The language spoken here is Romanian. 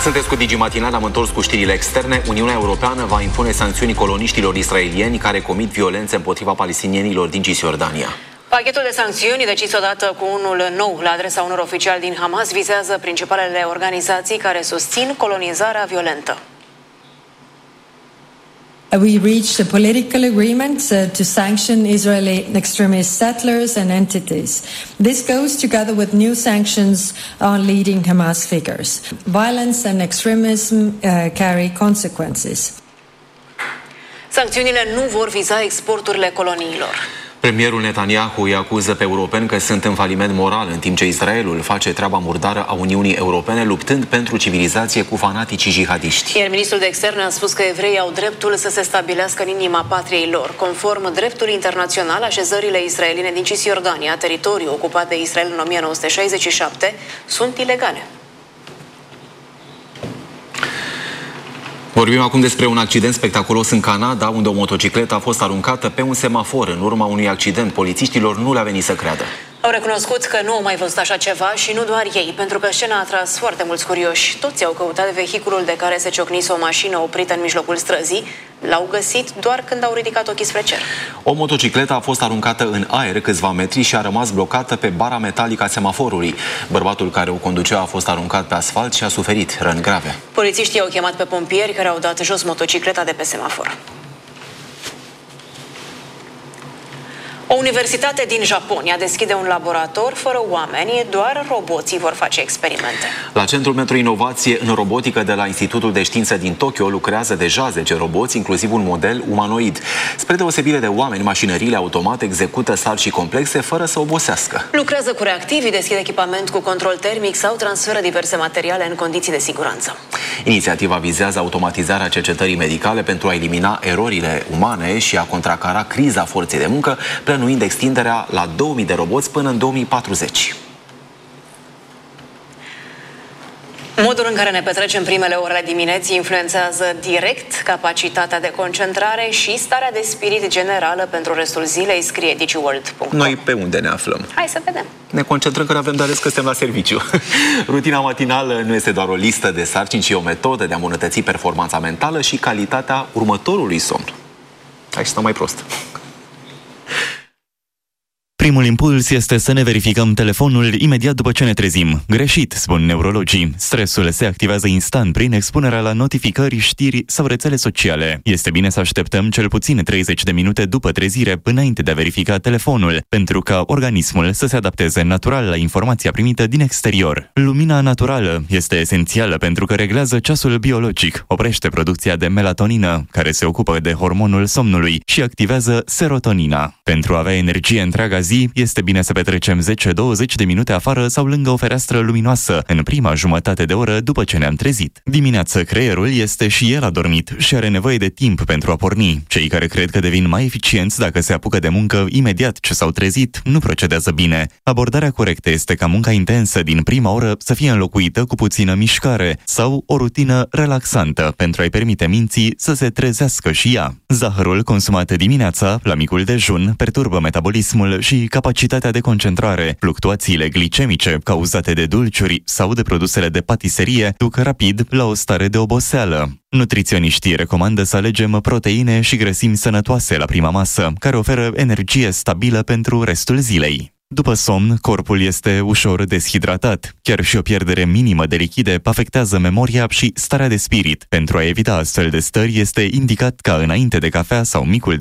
Sunteți cu Digi Matinal, am întors cu știrile externe. Uniunea Europeană va impune sancțiuni coloniștilor israelieni care comit violențe împotriva palestinienilor din Cisjordania. Pachetul de sancțiuni, decis odată cu unul nou la adresa unor oficiali din Hamas, vizează principalele organizații care susțin colonizarea violentă. We reached a political agreement to sanction Israeli extremist settlers and entities. This goes together with new sanctions on leading Hamas figures. Violence and extremism carry consequences. Sancțiunile nu vor viza exporturile coloniilor. Premierul Netanyahu îi acuză pe europeni că sunt în faliment moral, în timp ce Israelul face treaba murdară a Uniunii Europene, luptând pentru civilizație cu fanaticii jihadiști. Iar ministrul de externe a spus că evreii au dreptul să se stabilească în inima patriei lor. Conform dreptului internațional, așezările israeliene din Cisjordania, teritoriu ocupat de Israel în 1967, sunt ilegale. Vorbim acum despre un accident spectaculos în Canada, unde o motocicletă a fost aruncată pe un semafor. În urma unui accident, polițiștilor nu le-a venit să creadă. Au recunoscut că nu au mai văzut așa ceva și nu doar ei, pentru că scena a atras foarte mulți curioși. Toți au căutat vehiculul de care se ciocnise o mașină oprită în mijlocul străzii. L-au găsit doar când au ridicat ochii spre cer. O motocicletă a fost aruncată în aer câțiva metri și a rămas blocată pe bara metalică a semaforului. Bărbatul care o conducea a fost aruncat pe asfalt și a suferit răni grave. Polițiștii au chemat pe pompieri care au dat jos motocicleta de pe semafor. O universitate din Japonia deschide un laborator fără oameni, doar roboții vor face experimente. La Centrul pentru Inovație în Robotică de la Institutul de Științe din Tokyo lucrează deja 10 roboți, inclusiv un model umanoid. Spre deosebire de oameni, mașinăriile automate execută sarcini complexe fără să obosească. Lucrează cu reactivi, deschide echipament cu control termic sau transferă diverse materiale în condiții de siguranță. Inițiativa vizează automatizarea cercetării medicale pentru a elimina erorile umane și a contracara criza forței de muncă, plănuind extinderea la 2000 de roboți până în 2040. Modul în care ne petrecem primele ore ale dimineții influențează direct capacitatea de concentrare și starea de spirit generală pentru restul zilei, scrie DigiWorld.com. Noi pe unde ne aflăm? Hai să vedem. Ne concentrăm că nu avem de ales, că suntem la serviciu. Rutina matinală nu este doar o listă de sarcini, ci o metodă de a îmbunătăți performanța mentală și calitatea următorului somn. Hai să stăm mai prost. Primul impuls este să ne verificăm telefonul imediat după ce ne trezim. Greșit, spun neurologii. Stresul se activează instant prin expunerea la notificări, știri sau rețele sociale. Este bine să așteptăm cel puțin 30 de minute după trezire înainte de a verifica telefonul, pentru ca organismul să se adapteze natural la informația primită din exterior. Lumina naturală este esențială pentru că reglează ceasul biologic, oprește producția de melatonină, care se ocupă de hormonul somnului, și activează serotonina. Pentru a avea energie întreaga zi, este bine să petrecem 10-20 de minute afară sau lângă o fereastră luminoasă, în prima jumătate de oră după ce ne-am trezit. Dimineață, creierul este și el adormit și are nevoie de timp pentru a porni. Cei care cred că devin mai eficienți dacă se apucă de muncă imediat ce s-au trezit, nu procedează bine. Abordarea corectă este ca munca intensă din prima oră să fie înlocuită cu puțină mișcare sau o rutină relaxantă pentru a-i permite minții să se trezească și ea. Zahărul consumat dimineața, la micul dejun, perturbă metabolismul și capacitatea de concentrare. Fluctuațiile glicemice cauzate de dulciuri sau de produsele de patiserie duc rapid la o stare de oboseală. Nutriționiștii recomandă să alegem proteine și grăsimi sănătoase la prima masă, care oferă energie stabilă pentru restul zilei. După somn, corpul este ușor deshidratat. Chiar și o pierdere minimă de lichide afectează memoria și starea de spirit. Pentru a evita astfel de stări, este indicat ca înainte de cafea sau micul